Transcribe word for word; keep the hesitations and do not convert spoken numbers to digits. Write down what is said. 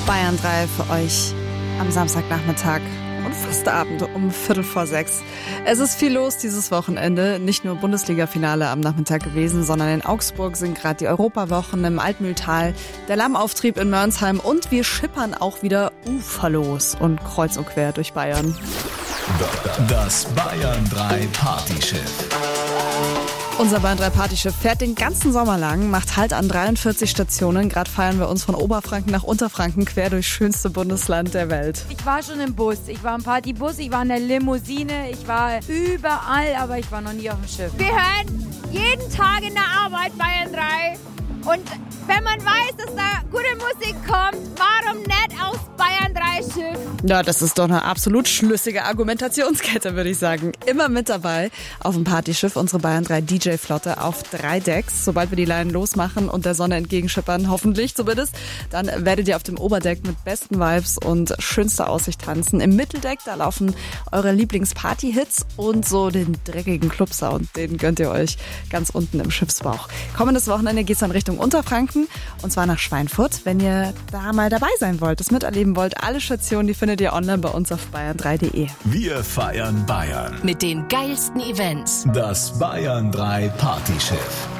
Bayern drei für euch am Samstagnachmittag und fast Abend um Viertel vor sechs. Es ist viel los dieses Wochenende. Nicht nur Bundesliga-Finale am Nachmittag gewesen, sondern in Augsburg sind gerade die Europawochen im Altmühltal, der Lammauftrieb in Mörnsheim und wir schippern auch wieder uferlos und kreuz und quer durch Bayern. Das Bayern drei Partyschiff. Unser Bayern drei Partyschiff fährt den ganzen Sommer lang, macht Halt an dreiundvierzig Stationen. Gerade feiern wir uns von Oberfranken nach Unterfranken quer durchs schönste Bundesland der Welt. Ich war schon im Bus, ich war im Partybus, ich war in der Limousine, ich war überall, aber ich war noch nie auf dem Schiff. Wir hören jeden Tag in der Arbeit Bayern drei. Und wenn man weiß, dass da gute Musik kommt, warum nicht aufs Bayern drei Schiff? Ja, das ist doch eine absolut schlüssige Argumentationskette, würde ich sagen. Immer mit dabei auf dem Partyschiff, unsere Bayern drei D J-Flotte auf drei Decks. Sobald wir die Leinen losmachen und der Sonne entgegenschippern, hoffentlich zumindest, dann werdet ihr auf dem Oberdeck mit besten Vibes und schönster Aussicht tanzen. Im Mitteldeck, da laufen eure Lieblings-Party-Hits und so den dreckigen Club-Sound, den gönnt ihr euch ganz unten im Schiffsbauch. Kommendes Wochenende geht's dann Richtung Unterfranken und zwar nach Schweinfurt. Wenn ihr da mal dabei sein wollt, das miterleben wollt, alle Stationen, die findet ihr online bei uns auf bayern drei punkt de. Wir feiern Bayern. Mit den geilsten Events. Das Bayern drei Partyschiff.